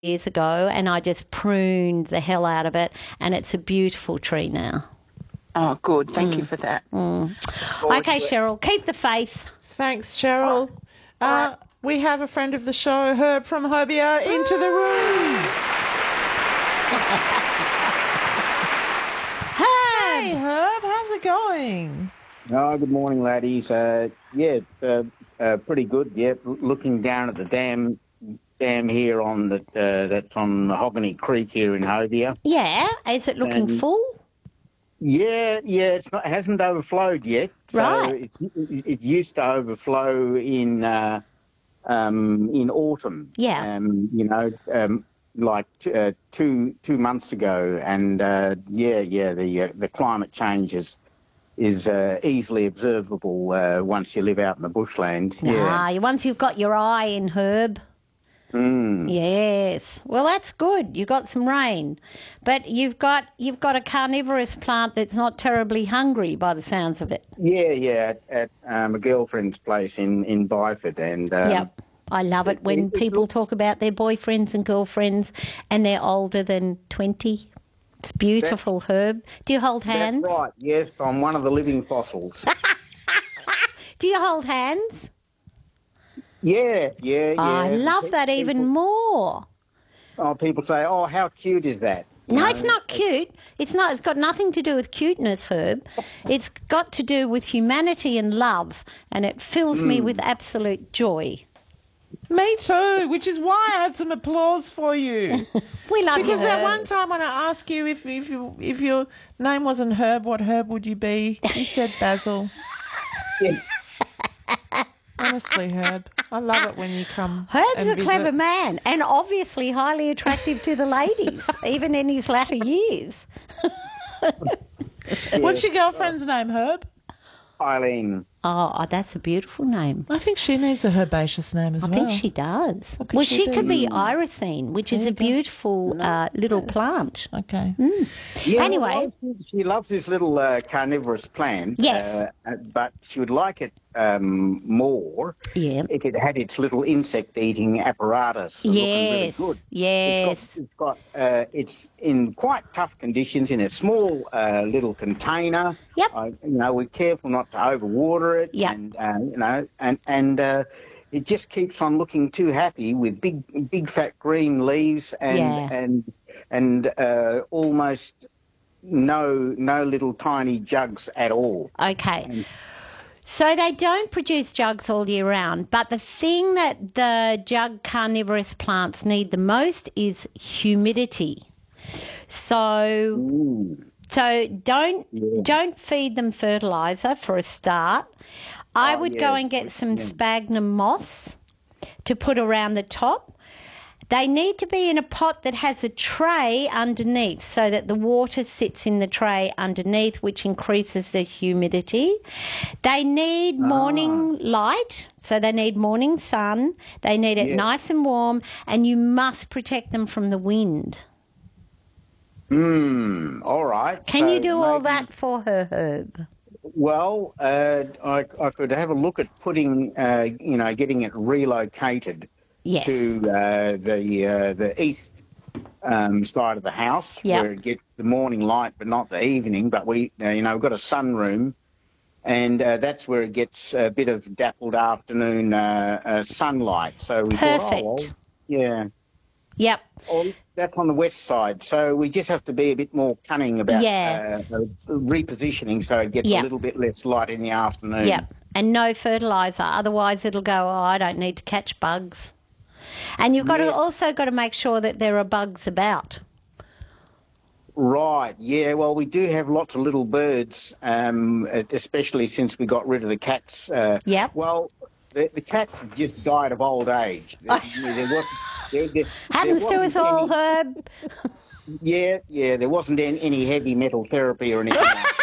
years ago, and I just pruned the hell out of it, and it's a beautiful tree now. Oh, good. Thank you for that. Okay, Cheryl, keep the faith. Thanks, Cheryl. We have a friend of the show, Herb from Hobia, into the room. Hey, Herb, how's it going? Oh, good morning, laddies. Pretty good. Yeah, looking down at the dam here on that's on Mahogany Creek here in Hobia. Yeah, is it looking full? Yeah, it hasn't overflowed yet. So Right. it used to overflow in autumn. Yeah. Like 2 months ago, and the climate change is easily observable once you live out in the bushland. Once you've got your eye in, Herb. Yes. Well, that's good. You got some rain, but you've got a carnivorous plant that's not terribly hungry by the sounds of it. Yeah. At a girlfriend's place in Byford, and Yep. I love it when people talk about their boyfriends and girlfriends and they're older than 20. It's beautiful, Herb. Do you hold hands? That's right. Yes, I'm one of the living fossils. Do you hold hands? Yeah. I love that even more. Oh, people say, "Oh, how cute is that?" No, it's not cute. It's not. It's got nothing to do with cuteness, Herb. It's got to do with humanity and love, and it fills me with absolute joy. Me too, which is why I had some applause for you. We love Because you, that Herb. one time when I asked you if your name wasn't Herb, what herb would you be? You said Basil. Honestly, Herb, I love it when you come. Herb's and a visit. clever man and obviously highly attractive to the ladies, even in his latter years. What's your girlfriend's name, Herb? Eileen. Oh, that's a beautiful name. I think she needs a herbaceous name as I well. think she does. What could Well, she she do? could be irisine, which is There a you go. beautiful little plant. Okay. Yeah, Anyway. well, she loves this little carnivorous plant. Yes. But she would like it more Yeah. if it had its little insect-eating apparatus. Looking really Yes. good. Yes. It's in quite tough conditions in a small little container. Yep. We're careful not to overwater it. Yep. And it just keeps on looking too happy with big fat green leaves and almost no little tiny jugs at all. Okay. So they don't produce jugs all year round, but the thing that the jug carnivorous plants need the most is humidity. So don't feed them fertiliser for a start. I would go and get some sphagnum moss to put around the top. They need to be in a pot that has a tray underneath so that the water sits in the tray underneath, which increases the humidity. They need morning light, so they need morning sun. They need it nice and warm, and you must protect them from the wind. All right. Can So you do all maybe- that for her, Herb? Well, I could have a look at putting, getting it relocated Yes. to the east side of the house Yep. where it gets the morning light but not the evening. But we've got a sunroom, and that's where it gets a bit of dappled afternoon sunlight. So we thought, Perfect. Yep. that's on the west side. So we just have to be a bit more cunning about repositioning so it gets Yep. a little bit less light in the afternoon. Yep. And no fertiliser, otherwise it'll go, I don't need to catch bugs. And you've got to make sure that there are bugs about. Right, yeah. Well, we do have lots of little birds, especially since we got rid of the cats. Yep. Well, the cats have just died of old age. Happens to us all, Herb. Yeah, there wasn't any heavy metal therapy or anything like that.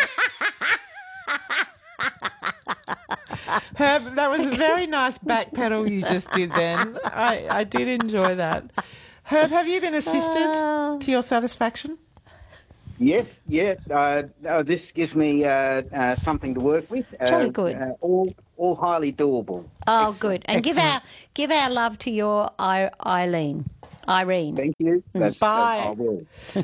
Herb, that was a very nice backpedal you just did then. I did enjoy that. Herb, have you been assisted to your satisfaction? Yes, this gives me something to work with. Jolly good. All highly doable. Oh, good. And give our love to your Eileen. Irene. Thank you. Bye. I will.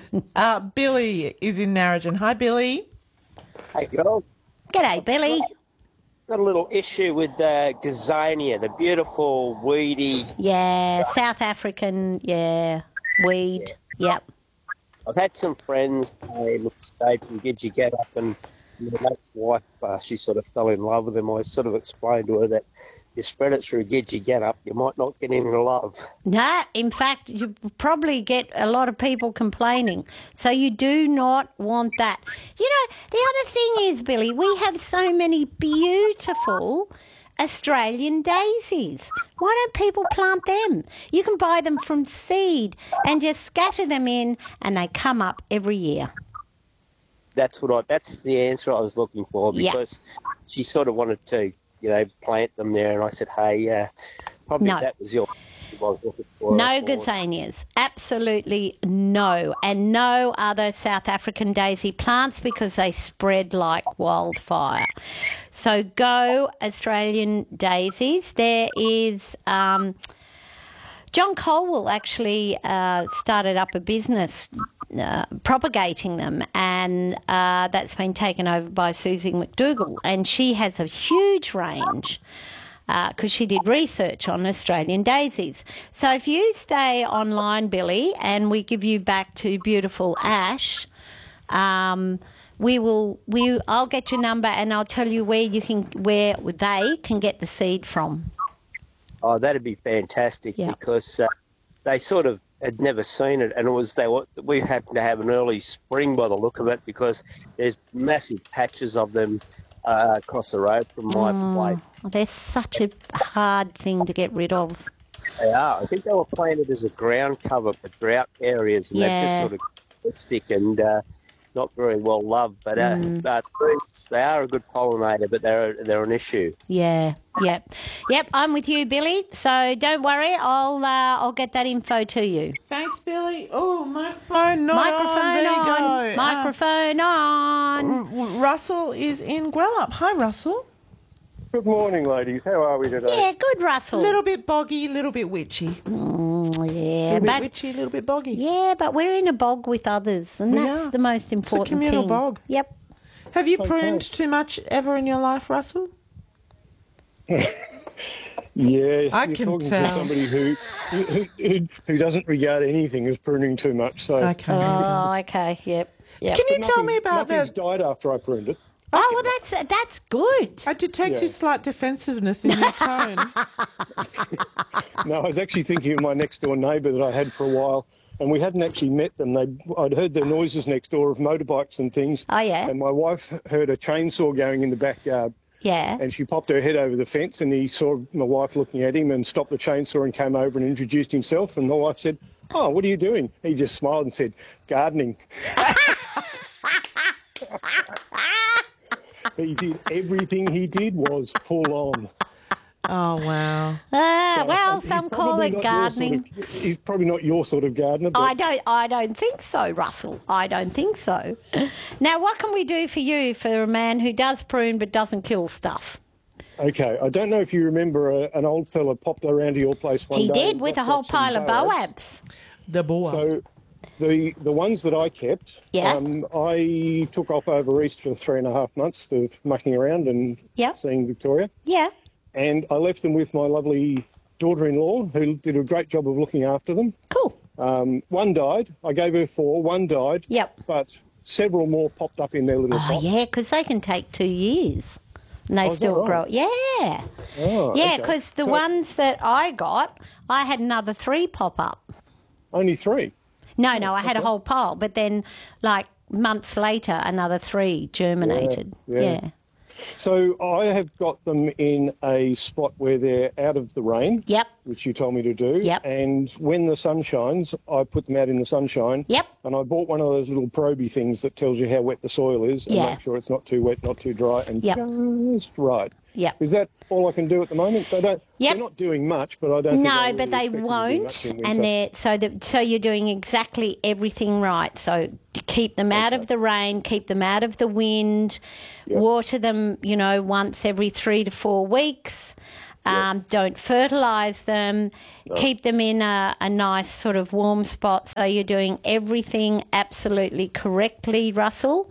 Billy is in Narrogin. Hi, Billy. Hey, girls. G'day, Billy. Got a little issue with gazania, the beautiful, weedy. Yeah, South African, weed. Yep. I've had some friends in the States and Gidgee Get Up, and my mate's wife, she sort of fell in love with him. I sort of explained to her that you spread it through Gidgee Get Up, you might not get any love. No, in fact, you probably get a lot of people complaining. So you do not want that. You know, the other thing is, Billy, we have so many beautiful Australian daisies. Why don't people plant them? You can buy them from seed and just scatter them in and they come up every year. That's the answer I was looking for, because she sort of wanted to, plant them there, and I said, hey, probably No. that was your I was looking for. No gazanias, absolutely no, and no other South African daisy plants because they spread like wildfire. So go Australian daisies. There is John Colwell actually started up a business propagating them, and that's been taken over by Susie McDougall, and she has a huge range because she did research on Australian daisies. So if you stay online, Billy, and we give you back to beautiful Ash, I'll get your number and I'll tell you where they can get the seed from. Oh, that'd be fantastic, because they sort of had never seen it, and we happened to have an early spring by the look of it, because there's massive patches of them across the road from my place. They're such a hard thing to get rid of. They are. I think they were planted as a ground cover for drought areas, and they've just sort of stick and not very well loved. But trees, they are a good pollinator, but they're an issue. Yeah, yep. I'm with you, Billy. So don't worry, I'll get that info to you. Thanks, Billy. Oh, microphone not Microphone There you on. go. Microphone on. Russell is in Gwelup. Hi, Russell. Good morning, ladies. How are we today? Yeah, good, Russell. A little bit boggy, a little bit witchy. Yeah, A little bit witchy, a little bit boggy. Yeah, but we're in a bog with others, and that's the most important thing. It's a communal bog. Yep. Have you pruned too much ever in your life, Russell? Yeah, I you're can talking tell. to somebody who doesn't regard anything as pruning too much. So Okay. Oh, okay. Yep. Can you tell me about nothing's that? died after I pruned it. Oh, well, that's good. I detect slight defensiveness in your tone. No, I was actually thinking of my next door neighbour that I had for a while, and we hadn't actually met them. I'd heard the noises next door of motorbikes and things. Oh, yeah. And my wife heard a chainsaw going in the backyard. Yeah. And she popped her head over the fence, and he saw my wife looking at him and stopped the chainsaw and came over and introduced himself. And my wife said, "Oh, what are you doing?" He just smiled and said, "Gardening." He did everything he did was full on. Oh, wow. Well, He's some call probably it not gardening. He's probably not your sort of gardener. But I don't think so, Russell. I don't think so. Now, what can we do for you for a man who does prune but doesn't kill stuff? Okay, I don't know if you remember an old fella popped around to your place one day. He did and with a got whole some pile of boabs. boabs. The boa. So the ones that I kept, I took off over east for 3.5 months of mucking around and seeing Victoria. Yeah. And I left them with my lovely daughter-in-law, who did a great job of looking after them. Cool. One died. I gave her 4. One died. Yep. But several more popped up in their little Oh, pots. yeah, because they can take 2 years. And they is that still right? grow. Yeah. Oh, Yeah, okay. because the ones that I got, I had another 3 pop up. Only 3? No, I had a whole pile. But then, like, months later, another 3 germinated. Yeah. So I have got them in a spot where they're out of the rain. Yep. Which you told me to do. Yep. And when the sun shines, I put them out in the sunshine. Yep. And I bought one of those little proby things that tells you how wet the soil is and make sure it's not too wet, not too dry, and just right. Yep. Is that all I can do at the moment? They're not doing much, but I don't think No, but they won't, and so you're doing exactly everything right. So keep them out of the rain, keep them out of the wind, water them, once every 3 to 4 weeks. Don't fertilise them. Keep them in a nice sort of warm spot so you're doing everything absolutely correctly, Russell.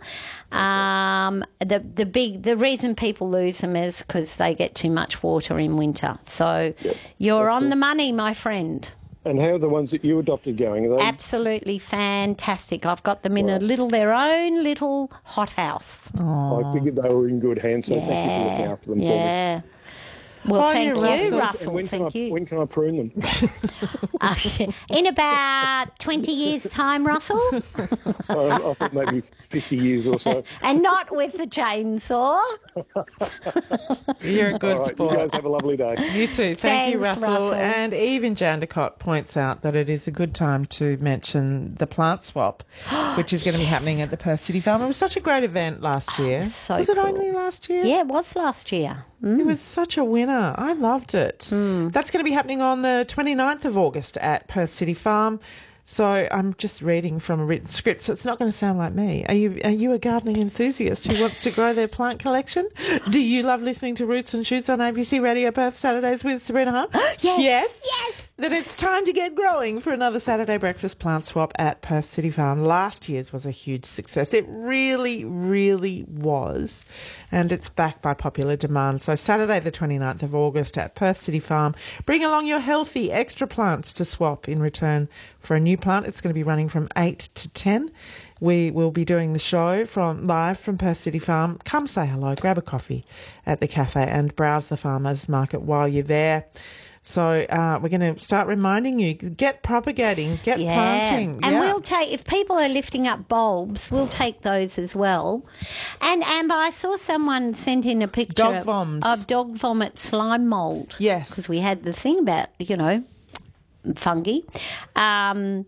The reason people lose them is because they get too much water in winter. So you're on the money, my friend. And how are the ones that you adopted going? Are they... Absolutely fantastic. I've got them in their own little hothouse. I figured they were in good hands, so thank you for looking after them for me. Well, thank you, Russell. When can I prune them? In about 20 years' time, Russell. I thought maybe 50 years or so. And not with the chainsaw. You're a good right, sport. You guys have a lovely day. You too. Thank you, Russell. And Eve in Jandakot points out that it is a good time to mention the plant swap, which is going to be happening at the Perth City Farm. It was such a great event last year. Was it only last year? Yeah, it was last year. It was such a winner. I loved it. That's going to be happening on the 29th of August at Perth City Farm. So I'm just reading from a written script, so it's not going to sound like me. Are you a gardening enthusiast who wants to grow their plant collection? Do you love listening to Roots and Shoots on ABC Radio Perth Saturdays with Sabrina Hart? Yes. Then it's time to get growing for another Saturday breakfast plant swap at Perth City Farm. Last year's was a huge success. It really, really was. And it's backed by popular demand. So Saturday the 29th of August at Perth City Farm. Bring along your healthy extra plants to swap in return for a new plant. It's going to be running from 8 to 10. We will be doing the show live from Perth City Farm. Come say hello, grab a coffee at the cafe and browse the farmers market while you're there. So we're going to start reminding you, get propagating, get planting. And we'll take, if people are lifting up bulbs, we'll take those as well. And Amber, I saw someone sent in a picture of dog vomit slime mould. Yes. Because we had the thing about, fungi. Now,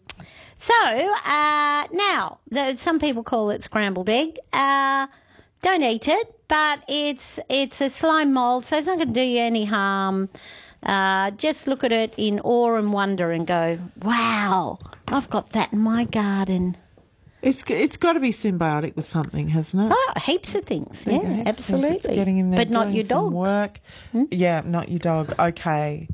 some people call it scrambled egg. Don't eat it, but it's a slime mould, so it's not going to do you any harm. Just look at it in awe and wonder and go, wow, I've got that in my garden. It's got to be symbiotic with something, hasn't it? Oh, heaps of things. Yeah, absolutely. It's getting in there, but not your dog. Work. Yeah, not your dog. Okay.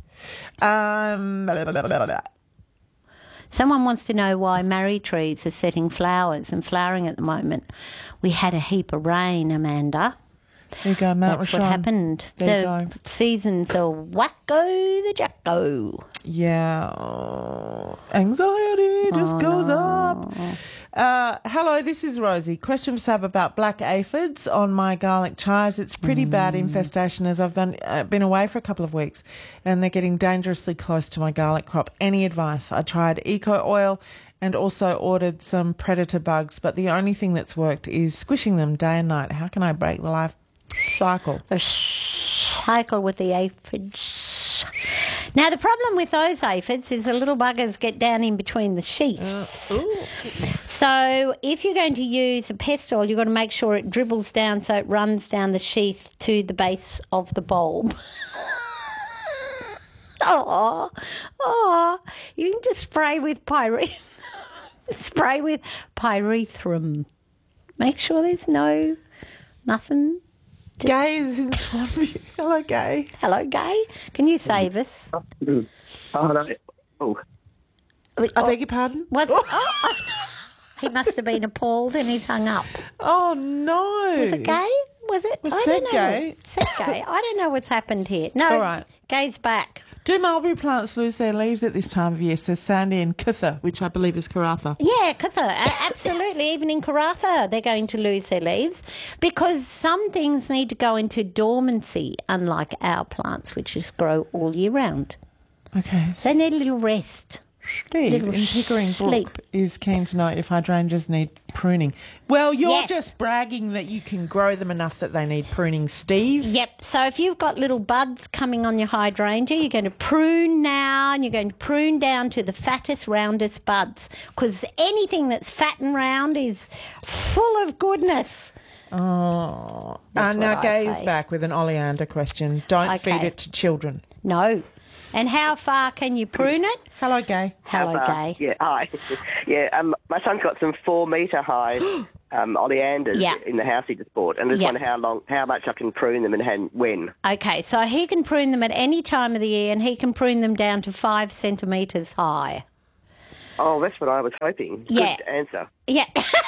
Someone wants to know why marri trees are setting flowers and flowering at the moment. We had a heap of rain, Amanda. There you go, Mount That's Rashawn. what happened. The seasons are wacko the jacko. Yeah. Anxiety just goes up. Hello, this is Rosie. Question for Sab about black aphids on my garlic chives. It's pretty bad infestation as I've been away for a couple of weeks and they're getting dangerously close to my garlic crop. Any advice? I tried eco oil and also ordered some predator bugs, but the only thing that's worked is squishing them day and night. How can I break the life cycle? A cycle with the aphids. Now, the problem with those aphids is the little buggers get down in between the sheath. So if you're going to use a pest oil, you've got to make sure it dribbles down so it runs down the sheath to the base of the bulb. You can just spray with pyrethrum. Make sure there's nothing. Gay is in Swanview. Hello, Gay. Hello, Gay. Can you save us? No. I beg your pardon? He must have been appalled and he's hung up. Oh, no. Was it Gay? Was it? Was said Gay. Said Gay. I don't know what's happened here. No, all right. Gay's back. Do mulberry plants lose their leaves at this time of year? Says Sandy in Kutha, which I believe is Karratha. Yeah, Kutha. Absolutely. Even in Karratha, they're going to lose their leaves because some things need to go into dormancy, unlike our plants, which just grow all year round. Okay. They need a little rest. Steve in Pickering Brook is keen to know if hydrangeas need pruning. Well, you're just bragging that you can grow them enough that they need pruning, Steve. Yep. So if you've got little buds coming on your hydrangea, you're going to prune now and you're going to prune down to the fattest, roundest buds because anything that's fat and round is full of goodness. Oh. Now Gay is back with an oleander question. Don't feed it to children. No. And how far can you prune it? Hello, Gay. Hello, Gay. Yeah, hi. Yeah, my son's got some 4-metre high oleanders in the house he just bought, and I just wonder how much I can prune them and when. Okay, so he can prune them at any time of the year, and he can prune them down to 5 centimetres high. Oh, that's what I was hoping. Yeah. Good answer. Yeah.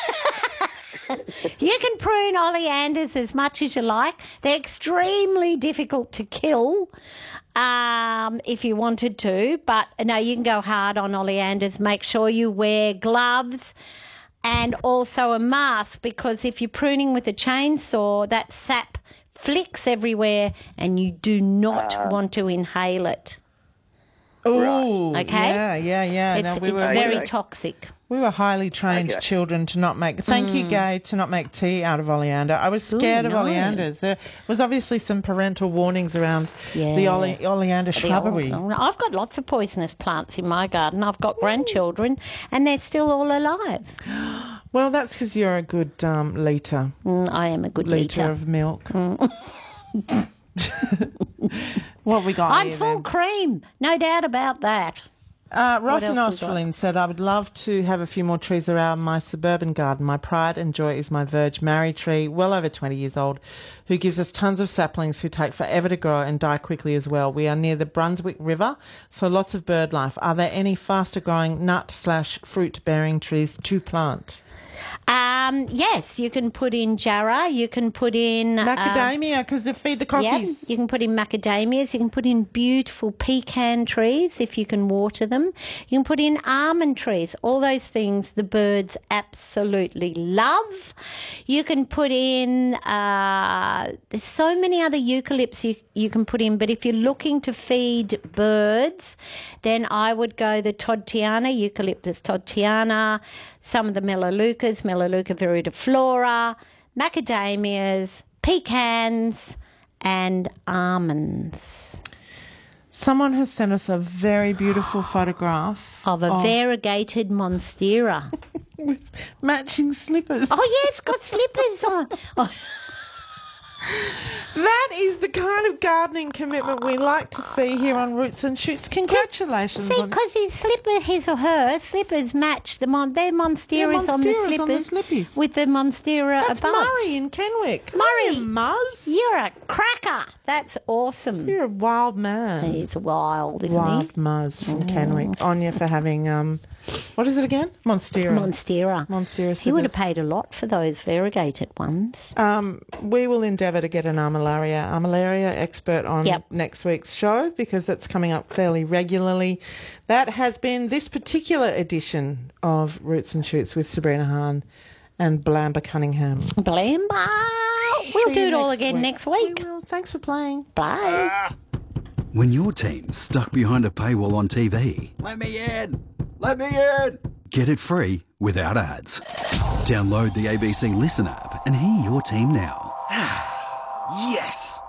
You can prune oleanders as much as you like. They're extremely difficult to kill if you wanted to, but no, you can go hard on oleanders. Make sure you wear gloves and also a mask, because if you're pruning with a chainsaw, that sap flicks everywhere and you do not want to inhale it. Oh, okay. Yeah. It's very toxic. We were highly trained children to not make. Thank you, Gay, to not make tea out of oleander. I was scared of oleanders. There was obviously some parental warnings around the oleander shrubbery. I've got lots of poisonous plants in my garden. I've got grandchildren, and they're still all alive. Well, that's because you're a good litre. I am a good litre of milk. What have we got? I'm full cream, no doubt about that. Ross in Australian said, I would love to have a few more trees around my suburban garden. My pride and joy is my Verge Mary tree, well over 20 years old, who gives us tons of saplings who take forever to grow and die quickly as well. We are near the Brunswick River, so lots of bird life. Are there any faster growing nut/fruit bearing trees to plant? Yes, you can put in jarrah, you can put in... macadamia, because they feed the cockies. Yeah, you can put in macadamias, you can put in beautiful pecan trees if you can water them. You can put in almond trees, all those things the birds absolutely love. You can put in... there's so many other eucalypts you can put in, but if you're looking to feed birds, then I would go the Todtiana, Eucalyptus todtiana, some of the Melaleucas, Melaleuca viridiflora, macadamias, pecans, and almonds. Someone has sent us a very beautiful photograph of a variegated monstera. With matching slippers. Oh, yeah, it's got slippers on. Oh. That is the kind of gardening commitment we like to see here on Roots and Shoots. Congratulations. See, because his or her slippers match their monsteras on the slippers with the monstera That's above. Murray in Kenwick. Murray, Muzz. You're a cracker. That's awesome. You're a wild man. He's wild, isn't wild he? Muzz from Kenwick. Anya for having... what is it again? Monstera. Monstera. He would have paid a lot for those variegated ones. We will endeavour to get an armillaria expert on next week's show, because that's coming up fairly regularly. That has been this particular edition of Roots and Shoots with Sabrina Hahn and Blamba Cunningham. Blamba! We'll do it all again next week. We will. Thanks for playing. Bye. When your team's stuck behind a paywall on TV... Let me in! Let me in! Get it free without ads. Download the ABC Listen app and hear your team now. Yes!